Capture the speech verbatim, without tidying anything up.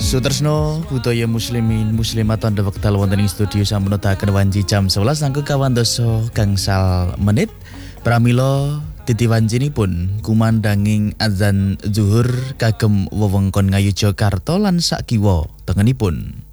Sutresno budaya muslimin muslimat tanda wekdal wonten ing studio sampun nedahaken wanci jam sebelas nanggo kawan doso gangsal menit. Pramila titiwancinipun kumandanging azan zuhur kagem wewengkon Ngayu Jakarta lan sak kiwa tengenipun.